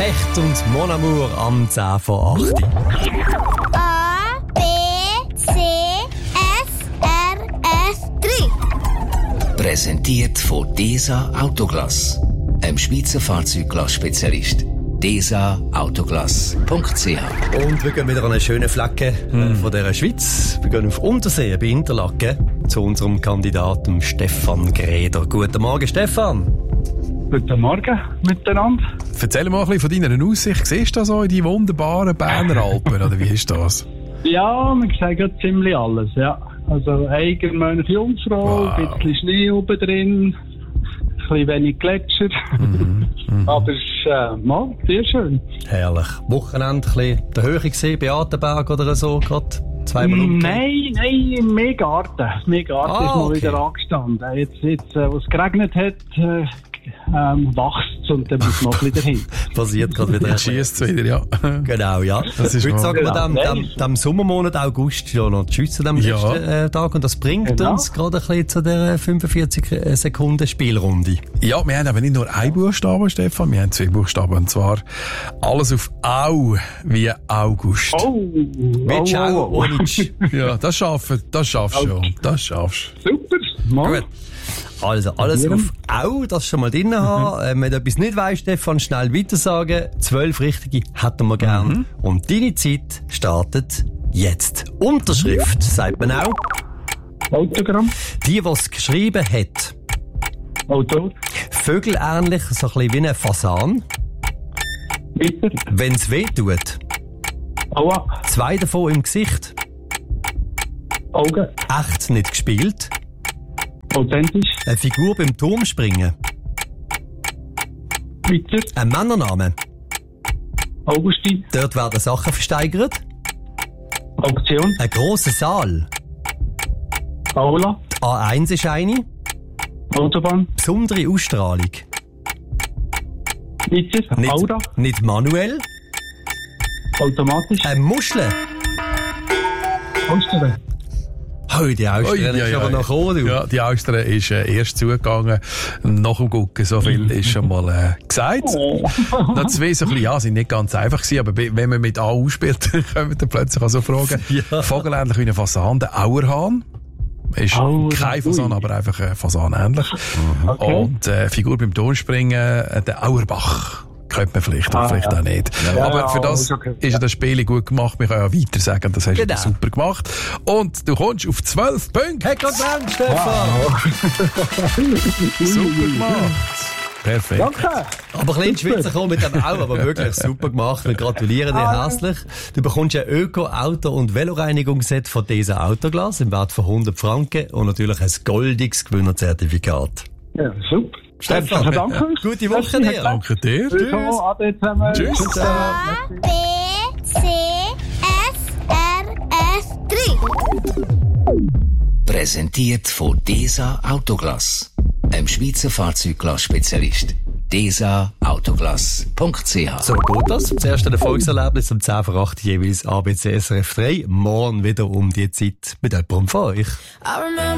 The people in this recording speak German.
Hecht und Mon Amour am 10 vor 8. A, B, C, F, R, F, 3. Präsentiert von DESA Autoglass, einem Schweizer Fahrzeugglass-Spezialist. DESAautoglass.ch. Und wir gehen wieder an eine schöne Flecke von dieser Schweiz. Wir gehen auf Untersee bei Interlaken zu unserem Kandidaten Stefan Greder. Guten Morgen, Stefan. Guten Morgen miteinander. Erzähl mal ein bisschen von deiner Aussicht. Siehst du da so in die wunderbaren Berner Alpen, oder wie ist das? Ja, man sagt ja ziemlich alles, ja. Also Eigermönch Jungfrau, ein bisschen Schnee oben drin, ein bisschen wenig Gletscher. Aber es ist mal sehr schön. Herrlich. Wochenende ein bisschen der Höhe gesehen, Beatenberg oder so, gerade zweimal umgekehrt? Nein, mehr Garten. Mehr Garten ist mal okay. wieder angestanden. Jetzt wo es geregnet hat, wächst und dann muss man noch ein bisschen dahin. Passiert gerade wieder. Schießt wieder, ja. Genau, ja. Das ist Heute sagen wir genau. dem Sommermonat August ja noch Tschüss zu dem letzten Tag. Und das bringt uns gerade ein bisschen zu der 45 Sekunden Spielrunde. Ja, wir haben aber nicht nur einen Buchstaben, Stefan, wir haben 2 Buchstaben. Und zwar alles auf Au, wie August. Mit Schau ohne Tsch. Ja, das schaffst du schon. Das schaffst du. Super. Mal. Gut. Also, alles auf Au, das schon mal drin haben. Wenn du etwas nicht weißt, Stefan, schnell weiter sagen. 12 richtige hätten wir gern. Und deine Zeit startet jetzt. Unterschrift, sagt man auch. Autogramm. Die es geschrieben hat. Autor. Vögelähnlich, so ein bisschen wie ein Fasan. Weiter. Wenn's weh tut. Aua. 2 davon im Gesicht. Augen. Echt nicht gespielt. Authentisch. Eine Figur beim Turmspringen. Weiter. Ein Männername. Augustin. Dort werden Sachen versteigert. Auktion. Ein grosser Saal. Aula. Die A1 ist eine. Autobahn. Besondere Ausstrahlung. Weiter. Nicht, Aura. nicht manuell. Automatisch. Eine Muschel. Austern. Oh, die Austern ist aber noch gekommen, du. Ja, die Austern ist erst zugegangen. Nach dem Gucken, so viel ist schon mal gesagt. Noch 2 so ein bisschen, ja, sind nicht ganz einfach gewesen, aber wenn man mit A ausspielt, dann kommen dann plötzlich auch so Fragen. Ja. Vogelähnlich wie ein Fasan, der Auerhahn. Ist kein Fasan, aber einfach Fasan ähnlich. Okay. Und Figur beim Turmspringen, der Auerbach. Könnte man vielleicht, oder vielleicht auch nicht. Ja, aber für das okay. ist ja das Spiel gut gemacht. Wir können ja weiter sagen, das hast du super gemacht. Und du kommst auf 12 Punkte. Hey, Gott Dank, Stefan. Super gemacht. Perfekt. Danke. Aber ein bisschen Schweizer kommen mit dem auch, aber wirklich super gemacht. Wir gratulieren dir herzlich. Du bekommst ein Öko-, Auto- und Veloreinigungsset von DESA Autoglass im Wert von 100 Franken und natürlich ein goldiges Gewinnerzertifikat. Ja, super. Stefan, Danke. gute Woche dir. Danke dir. Tschüss. Ade zusammen. Tschüss. A, B, C, F, R, F, 3. Präsentiert von DESA Autoglass, einem Schweizer Fahrzeugglass-Spezialist. DESAautoglass.ch. So geht das. Das erste Erfolgserlebnis um 10 vor 8 jeweils ABC SRF 3. Morgen wieder um die Zeit mit jemandem von euch.